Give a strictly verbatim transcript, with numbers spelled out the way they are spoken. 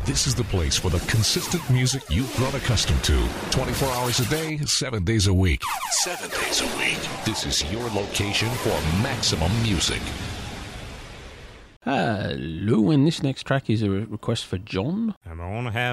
This is the place for the consistent music you've grown accustomed to. twenty-four hours a day, seven days a week. Seven days a week. This is your location for maximum music. Hello, and this next track is a request for John. I'm gonna have